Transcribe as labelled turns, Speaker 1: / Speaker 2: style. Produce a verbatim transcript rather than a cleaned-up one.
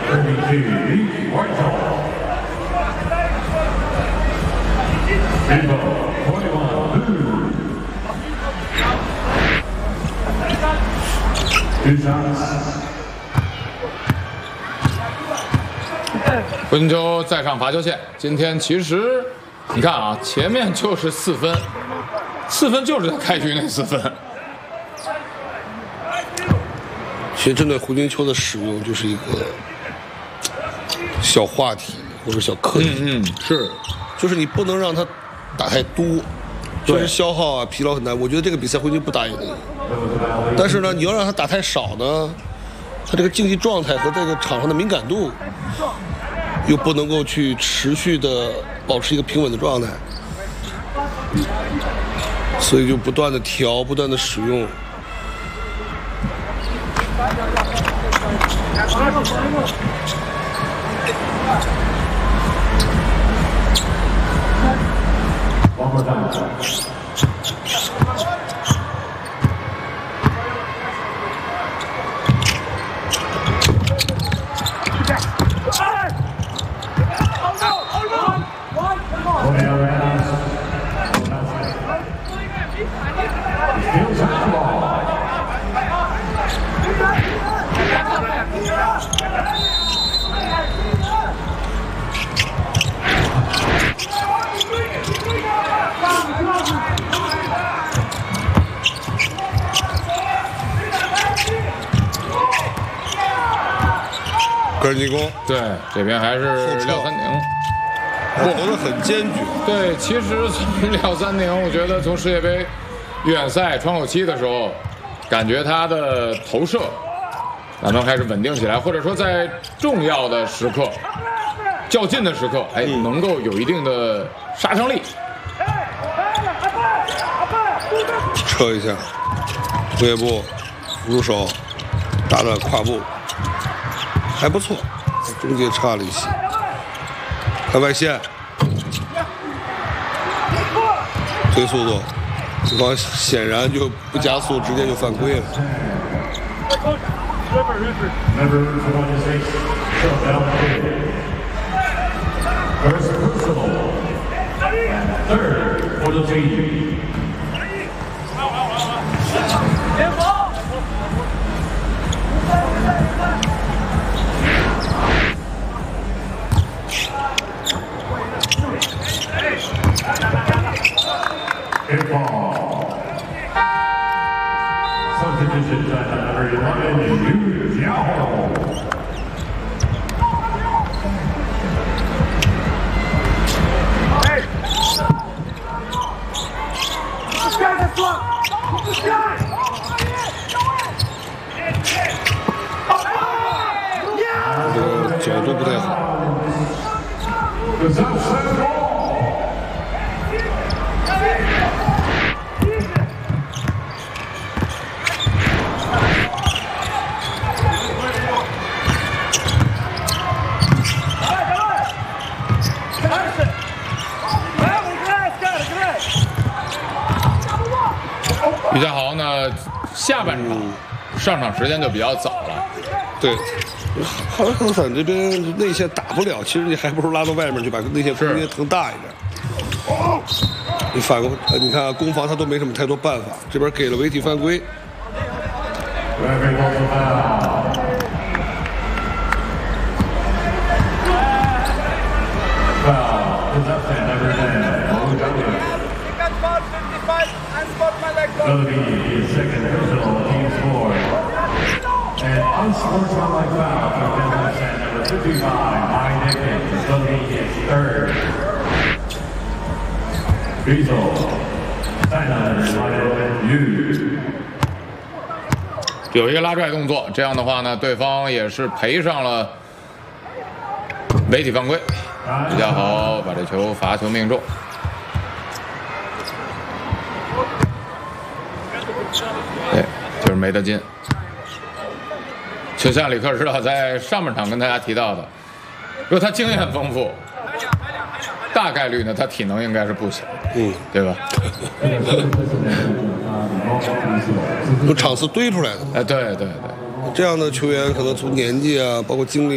Speaker 1: 回金球再上罚球线。今天其实你看啊，前面就是四分，四分就是他开局那四分。
Speaker 2: 其实针对胡金秋的使用，就是一个小话题或者小课题。
Speaker 1: 嗯嗯，是，
Speaker 2: 就是你不能让他打太多，确实消耗啊、疲劳很大。我觉得这个比赛胡金秋不打赢的。但是呢，你要让他打太少呢，他这个竞技状态和这个场上的敏感度又不能够去持续的保持一个平稳的状态，所以就不断的调，不断的使用。个人进攻，
Speaker 1: 对，这边还是廖三宁，
Speaker 2: 投得很坚决。
Speaker 1: 对，其实从廖三宁，我觉得从世界杯预选赛窗口期的时候，感觉他的投射慢慢开始稳定起来，或者说在重要的时刻、较劲的时刻，哎，嗯、能够有一定的杀伤力。
Speaker 2: 撤一下，中野步，入手，打打胯部。还不错，中间差了一些。看外线，推速度，对方显然就不加速，直接就犯规了。角度不太好。
Speaker 1: 于家豪呢，下半场上场时间就比较早了。
Speaker 2: 对，哈萨克斯坦这边内线打不了，其实你还不如拉到外面去，把内线空间腾大一点。你反过，你看攻防他都没什么太多办法，这边给了违体犯规。
Speaker 3: Unsportsmanlike foul from Kazakhstan, number fifty-five, Mike Dickens, Slovenia's third. Beazle, Steiner, Yu.
Speaker 1: 有一个拉拽动作，这样的话呢，对方也是赔上了违体犯规。比较好，把这球罚球命中。对，就是没得进。就像里克指导在上半场跟大家提到的，如果他经验丰富，大概率呢他体能应该是不行，嗯，对吧？
Speaker 2: 有场次堆出来的，
Speaker 1: 哎，对对对，
Speaker 2: 这样的球员可能从年纪啊，包括经历。